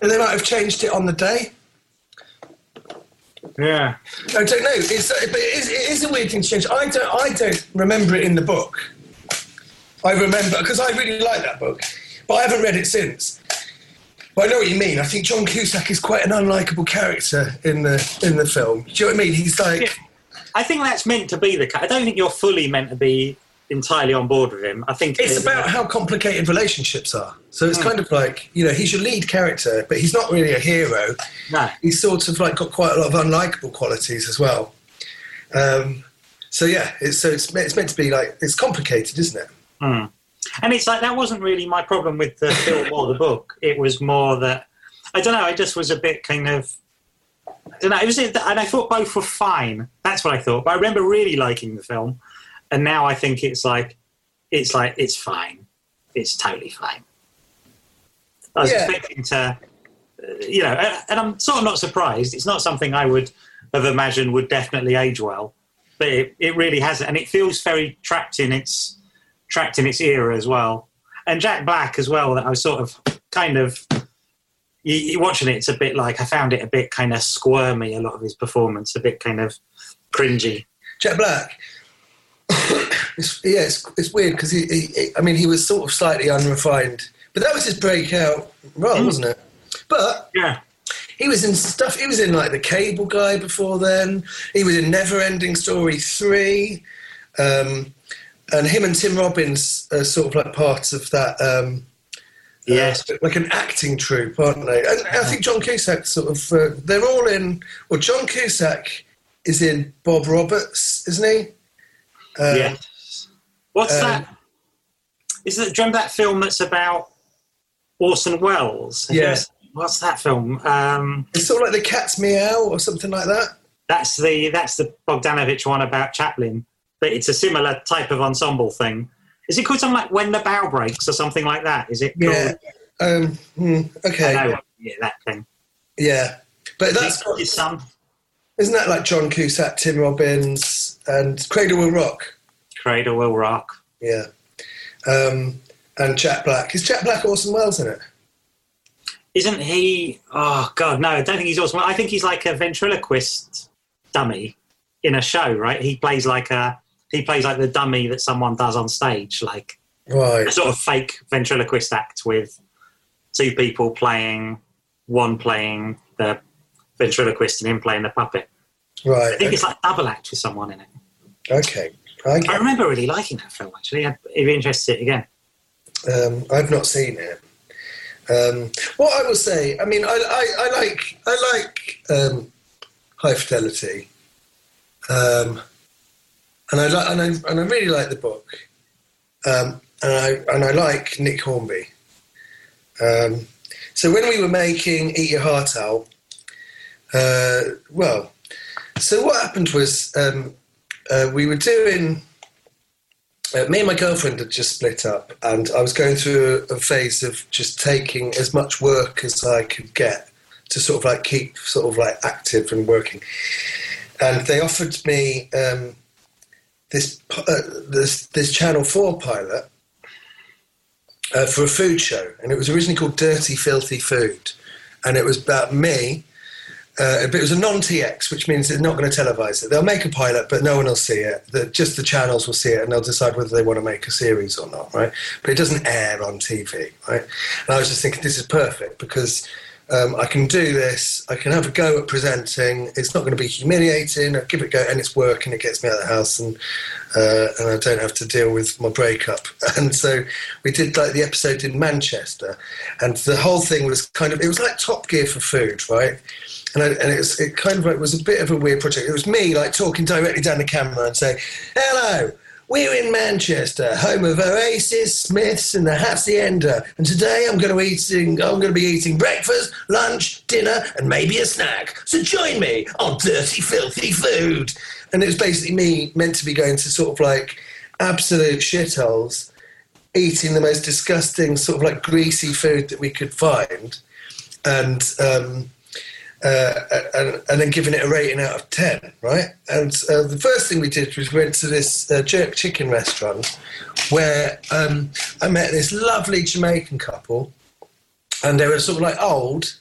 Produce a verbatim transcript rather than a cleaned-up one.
And they might have changed it on the day. Yeah. I don't know. It's, but it is, it is a weird thing to change. I don't, I don't remember it in the book. I remember, because I really like that book, but I haven't read it since. But I know what you mean. I think John Cusack is quite an unlikable character in the in the film. Do you know what I mean? He's like... Yeah. I think that's meant to be the... I don't think you're fully meant to be entirely on board with him. I think... It's it, about how complicated relationships are. So it's mm. kind of like, you know, he's your lead character, but he's not really a hero. No. He's sort of like got quite a lot of unlikable qualities as well. Um, so yeah, it's, so it's, it's meant to be like... It's complicated, isn't it? Mm. And it's like, that wasn't really my problem with the film or the book. It was more that, I don't know, I just was a bit kind of, I don't know, it was, and I thought both were fine. That's what I thought. But I remember really liking the film. And now I think it's like, it's like, it's fine. It's totally fine. I was yeah. expecting to, you know, and I'm sort of not surprised. It's not something I would have imagined would definitely age well. But it, it really hasn't. And it feels very trapped in its... trapped in its era as well. And Jack Black as well, that I was sort of kind of you, you watching it, it's a bit like I found it a bit kind of squirmy, a lot of his performance, a bit kind of cringy. Jack Black, it's, yeah, it's, it's weird because he, he, he, I mean, he was sort of slightly unrefined, but that was his breakout role, mm. wasn't it? But yeah, he was in stuff. He was in like The Cable Guy before then. He was in Never Ending Story three. Um, And him and Tim Robbins are sort of like parts of that, um, yes, uh, like an acting troupe, aren't they? And I think John Cusack sort of, uh, they're all in, well, John Cusack is in Bob Roberts, isn't he? Um, yes. What's um, that? Is it, do you remember that film that's about Orson Welles? Yes. Yeah. What's that film? Um, it's sort of like The Cat's Meow or something like that. That's the, that's the Bogdanovich one about Chaplin. But it's a similar type of ensemble thing. Is it called something like When the Bow Breaks or something like that? Is it called? Yeah. Um, hmm, okay. I know, yeah, that thing. Yeah. But that's got, his son. Isn't that like John Cusack, Tim Robbins, and Cradle Will Rock? Cradle Will Rock. Yeah. Um, and Jack Black. Is Jack Black Orson Welles in it? Isn't he? Oh, God, no, I don't think he's Orson Welles. I think he's like a ventriloquist dummy in a show, right? He plays like a... He plays like the dummy that someone does on stage, like right. a sort of fake ventriloquist act with two people playing, one playing the ventriloquist and him playing the puppet. Right. I think okay. It's like double act with someone in it. Okay. I, I remember really liking that film, actually. I'd be interested to see it again. Um, I've not seen it. Um, what I will say, I mean, I, I, I like I like um, High Fidelity. Um And I like, and I and I really like the book, um, and I and I like Nick Hornby. Um, so when we were making Eat Your Heart Out, uh, well, so what happened was um, uh, we were doing. Uh, me and my girlfriend had just split up, and I was going through a, a phase of just taking as much work as I could get to sort of like keep sort of like active and working. And they offered me. Um, This, uh, this this Channel four pilot uh, for a food show, and it was originally called Dirty Filthy Food, and it was about me, uh, but it was a non-T X, which means they're not going to televise it. They'll make a pilot, but no one will see it. The, just the channels will see it, and they'll decide whether they want to make a series or not, right? But it doesn't air on T V, right? And I was just thinking, this is perfect, because Um, I can do this, I can have a go at presenting, it's not going to be humiliating, I give it a go, and it's work, and it gets me out of the house, and uh, and I don't have to deal with my breakup. And so we did like the episode in Manchester, and the whole thing was kind of, it was like Top Gear for food, right? And, I, and it, was, it kind of like was a bit of a weird project. It was me like talking directly down the camera and saying, hello, we're in Manchester, home of Oasis, Smiths, and the Hacienda. And today I'm going to eating, I'm going to be eating breakfast, lunch, dinner, and maybe a snack. So join me on Dirty Filthy Food. And it was basically me meant to be going to sort of like absolute shitholes, eating the most disgusting sort of like greasy food that we could find, and um, uh, and, and then giving it a rating out of ten, right? And uh, the first thing we did was we went to this uh, jerk chicken restaurant where um, I met this lovely Jamaican couple, and they were sort of like old,